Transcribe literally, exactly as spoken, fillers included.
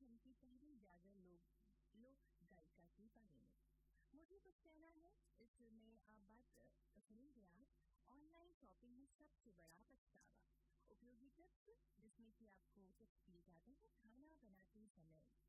उनकी पहली जागर लोग लोक गायिका के बारे में। मुझे कुछ कहना है, इसमें आप बात सुनेंगे आप ऑनलाइन शॉपिंग में सबसे बड़ा पछतावा, उपयोगी टिप्स जिसमें कि आपको टिप्स दिए जाते हैं खाना बनाते समय